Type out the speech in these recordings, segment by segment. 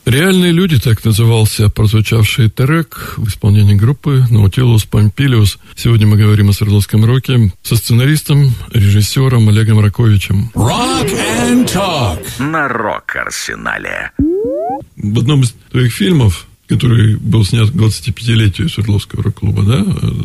«Реальные люди» — так назывался прозвучавший трек в исполнении группы «Наутилус Помпилиус». Сегодня мы говорим о Свердловском роке со сценаристом, режиссером Олегом Раковичем. Rock and Talk на Рок-Арсенале. В одном из твоих фильмов, который был снят к 25-летию Свердловского рок-клуба, да?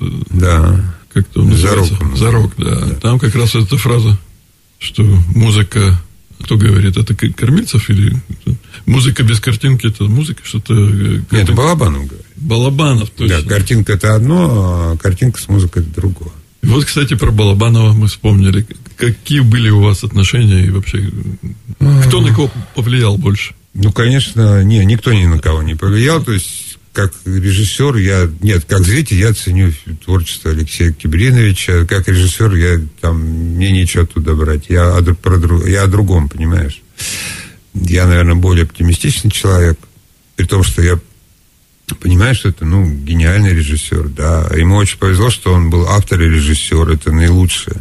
Да. Как-то он называется? «Зарок», да. Там как раз эта фраза, что музыка... Кто говорит, это Кормильцев или... Музыка без картинки — это музыка, что-то... Нет, это Балабанов говорит. Балабанов, точно. Да, картинка — это одно, а картинка с музыкой — это другое. И вот, кстати, про Балабанова мы вспомнили. Какие были у вас отношения и вообще... Кто на кого повлиял больше? Ну, конечно, никто ни на кого не повлиял. То есть, как режиссер, как зритель я ценю творчество Алексея Кибриновича. Как режиссер, мне нечего оттуда брать. Я о другом, понимаешь? Я, наверное, более оптимистичный человек. При том, что я понимаю, что это, гениальный режиссер, да. Ему очень повезло, что он был автор и режиссер. Это наилучшее.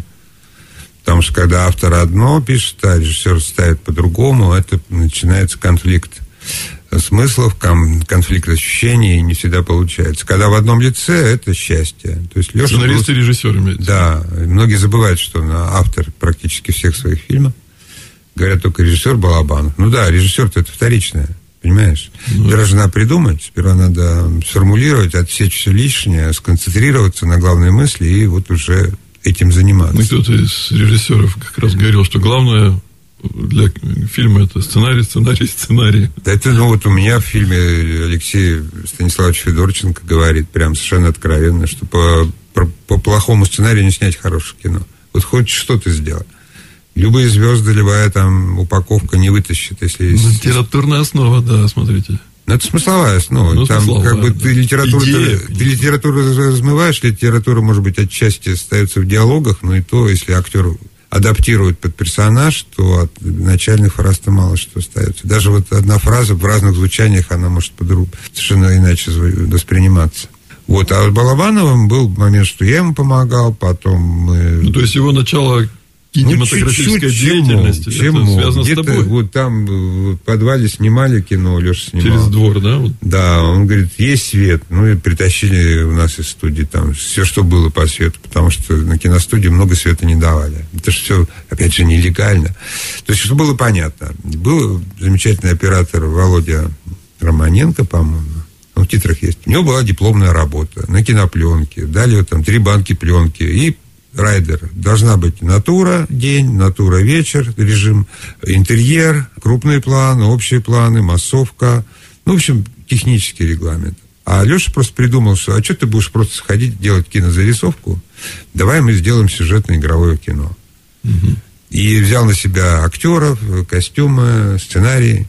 Потому что, когда автор одно пишет, а режиссер ставит по-другому, это начинается конфликт смыслов, конфликт ощущений, и не всегда получается. Когда в одном лице, это счастье. То есть Леша сценарист и режиссер имеется. Да. Многие забывают, что он автор практически всех своих фильмов. Говорят только режиссер Балабанов. Ну да, режиссер-то это вторичное, понимаешь? Ты должна придумать, сперва надо сформулировать, отсечь все лишнее, сконцентрироваться на главной мысли и вот уже этим заниматься. Кто-то из режиссеров как раз говорил, что главное для фильма это сценарий. Да это, у меня в фильме Алексей Станиславович Федорченко говорит прям совершенно откровенно, что по плохому сценарию не снять хорошее кино. Вот хоть что-то сделай. Любые звезды, любая упаковка не вытащит, если есть... Литературная основа, да, смотрите. Это смысловая основа. Там ты литературу размываешь, литература, может быть, отчасти остается в диалогах, но и то, если актер адаптирует под персонаж, то от начальных фраз-то мало что остается. Даже вот одна фраза в разных звучаниях, она может совершенно иначе восприниматься. Вот, а с Балабановым был момент, что я ему помогал, потом мы... то есть его начало кинематографической деятельности связано с тобой? Вот там в подвале снимали кино, Леша снимал. Через двор, да? Да, он говорит, есть свет. И притащили у нас из студии там все, что было по свету, потому что на киностудии много света не давали. Это же все, опять же, нелегально. То есть, что было понятно. Был замечательный оператор Володя Романенко, по-моему, в титрах есть. У него была дипломная работа на кинопленке. Дали 3 банки пленки и райдер. Должна быть натура день, натура вечер, режим интерьер, крупные планы, общие планы, массовка. В общем, технический регламент. А Леша просто придумал, что что ты будешь просто сходить делать кинозарисовку? Давай мы сделаем сюжетное игровое кино. Угу. И взял на себя актеров, костюмы, сценарий,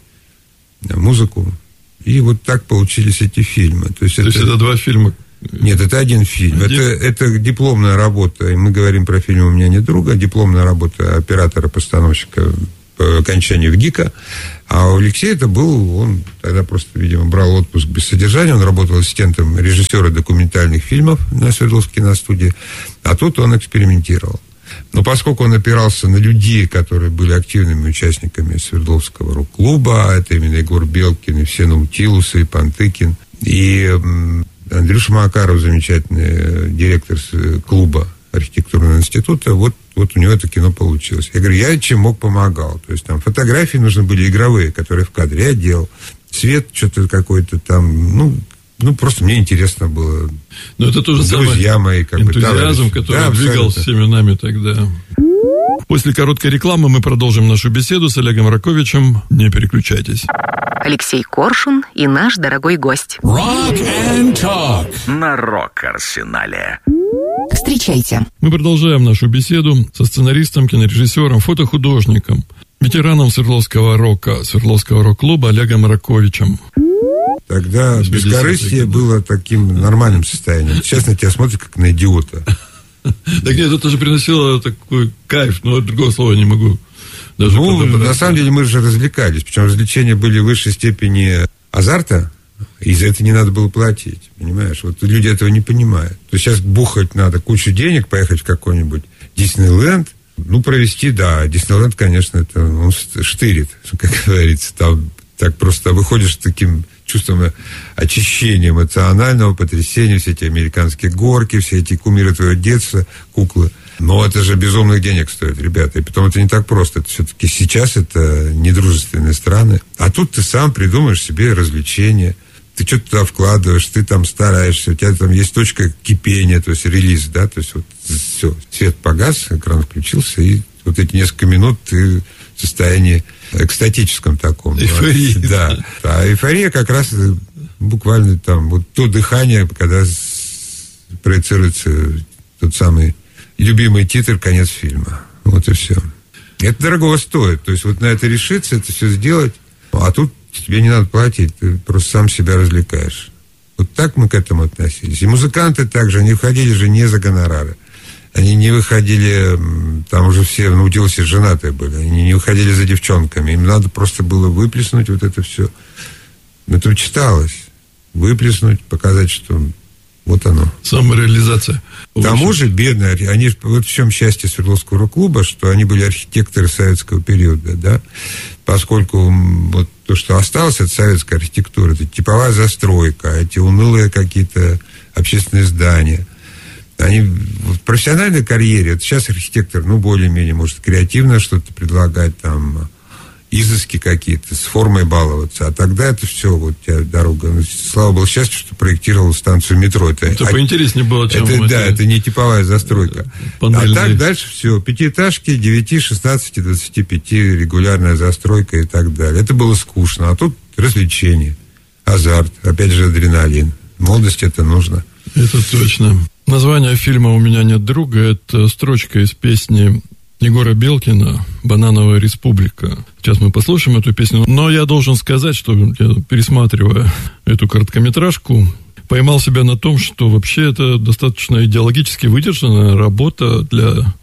музыку. И вот так получились эти фильмы. То есть это 2 фильма? Нет, это один фильм. Это дипломная работа. И мы говорим про фильм «У меня нет друга». Дипломная работа оператора-постановщика по окончанию ГИКа. А у Алексея это был... Он тогда просто, видимо, брал отпуск без содержания. Он работал ассистентом режиссера документальных фильмов на Свердловской киностудии. А тут он экспериментировал. Но поскольку он опирался на людей, которые были активными участниками Свердловского рок-клуба, это именно Егор Белкин, и все Наутилусы, и Пантыкин, и Андрюша Макаров, замечательный директор клуба архитектурного института, вот у него это кино получилось. Я говорю, я чем мог помогал. То есть там фотографии нужны были игровые, которые в кадре я делал. Цвет что-то какой-то там, просто мне интересно было. Но это тоже друзья мои, энтузиазм, который двигал всеми нами тогда. После короткой рекламы мы продолжим нашу беседу с Олегом Раковичем. Не переключайтесь. Алексей Коршун и наш дорогой гость. Rock and Talk на Рок-Арсенале. Встречайте. Мы продолжаем нашу беседу со сценаристом, кинорежиссером, фотохудожником, ветераном Свердловского рока, Свердловского рок-клуба Олегом Раковичем. Тогда бескорыстие было таким нормальным состоянием. Сейчас на тебя смотрят как на идиота. Так нет, это же приносило такой кайф, но другого слова не могу даже подобрать. На самом деле мы же развлекались, причем развлечения были в высшей степени азарта, и за это не надо было платить, понимаешь? Вот люди этого не понимают. То есть сейчас бухать надо кучу денег, поехать в какой-нибудь Диснейленд, провести, да, Диснейленд, конечно, это он штырит, как говорится, там Так просто выходишь с таким чувством очищения эмоционального, потрясения, все эти американские горки, все эти кумиры твоего детства, куклы. Но это же безумных денег стоит, ребята. И потом это не так просто. Это все-таки сейчас это недружественные страны. А тут ты сам придумаешь себе развлечения. Ты что-то туда вкладываешь, ты там стараешься, у тебя там есть точка кипения, то есть релиз, да, то есть вот все, свет погас, экран включился, и вот эти несколько минут ты в состоянии экстатическом таком. Эйфория. Да. А эйфория как раз буквально там вот то дыхание, когда проецируется тот самый любимый титр, конец фильма. Вот и все. Это дорого стоит. То есть вот на это решиться, это все сделать, а тут тебе не надо платить, ты просто сам себя развлекаешь. Вот так мы к этому относились. И музыканты также, они выходили же не за гонорары. Они не выходили, там уже все в Наутилусе женатые были, они не выходили за девчонками. Им надо просто было выплеснуть вот это все. Это читалось. Выплеснуть, показать, что вот оно. Самореализация. К тому же, бедные, они, вот в чем счастье Свердловского рок-клуба, что они были архитекторы советского периода, да, поскольку вот то, что осталось от советской архитектуры, это типовая застройка, эти унылые какие-то общественные здания. Они в профессиональной карьере, это сейчас архитектор, ну, более-менее может креативно что-то предлагать, там, изыски какие-то, с формой баловаться. А тогда это все, вот у тебя дорога. Ну, слава богу, счастью, что проектировал станцию метро. Это поинтереснее было, чем... Да, это не типовая застройка. А так дальше все. Пятиэтажки, 9, 16, 25, регулярная застройка и так далее. Это было скучно. А тут развлечение, азарт, опять же адреналин. В молодости это нужно. Это точно. Название фильма «У меня нет друга» — это строчка из песни Егора Белкина «Банановая республика». Сейчас мы послушаем эту песню. Но я должен сказать, что, пересматривая эту короткометражку, поймал себя на том, что вообще это достаточно идеологически выдержанная работа для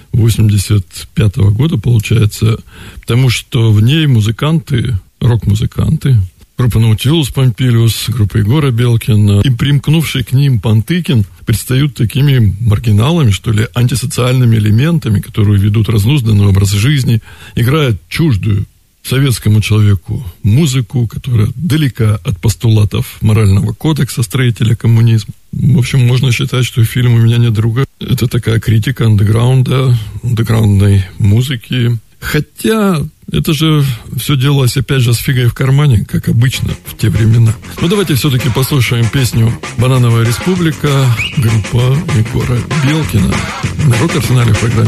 85-го года, получается, потому что в ней музыканты, рок-музыканты, группа Наутилус Помпилиус, группа Егора Белкина и примкнувший к ним Пантыкин предстают такими маргиналами, что ли, антисоциальными элементами, которые ведут разнузданный образ жизни, играют чуждую советскому человеку музыку, которая далека от постулатов морального кодекса строителя коммунизма. В общем, можно считать, что фильм «У меня нет друга» — это такая критика андеграунда, андеграундной музыки. Хотя это же все делалось, опять же, с фигой в кармане, как обычно в те времена. Но давайте все-таки послушаем песню «Банановая республика», группа Егора Белкина на Рок-Арсенале в программе